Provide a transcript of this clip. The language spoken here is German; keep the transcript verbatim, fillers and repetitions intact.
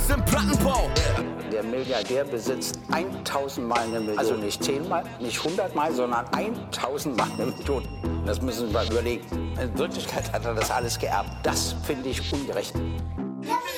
Fuß im Plattenbau. Der Milliardär besitzt tausendmal eine Million. Also nicht zehnmal, nicht hundertmal, sondern tausendmal eine Million. Das müssen wir mal überlegen. In Wirklichkeit hat er das alles geerbt. Das finde ich ungerecht.